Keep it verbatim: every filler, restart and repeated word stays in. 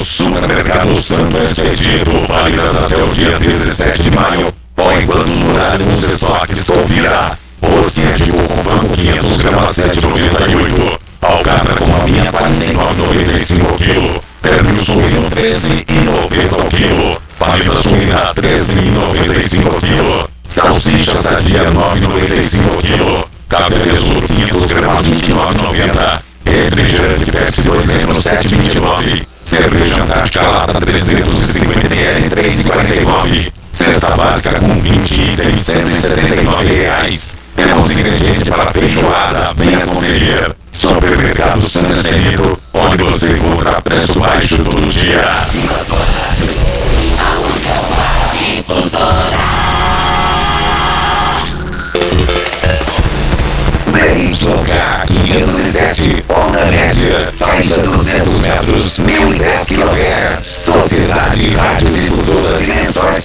Supermercado Santo Expedito, válidas até o dia dezessete de maio, ou enquanto durarem os estoques. Confira. Rosquinha de coco branco quinhentos gramas sete reais e noventa e oito centavos. Alcatra com a minha quarenta e nove reais e noventa e cinco centavos o quilo. Pernil suíno treze reais e noventa centavos o quilo. Paleta suína treze reais e noventa e cinco centavos o quilo. Salsicha sadia nove reais e noventa e cinco centavos o quilo. Café tesouro quinhentos gramas vinte e nove reais e noventa centavos. Refrigerante Pepsi dois litros sete reais e vinte e nove centavos. Cerveja Antártica Lata trezentos e cinquenta mililitros três reais e quarenta e nove centavos. Cesta básica com vinte itens cento e setenta e nove reais. Temos ingrediente para feijoada, venha conferir. Supermercado Santo Expedito, onde você encontra preço baixo todo dia. Z Y K quinhentos e sete, onda média, faixa duzentos metros, mil e dez quilohertz. Sociedade Rádio Difusora Dimensões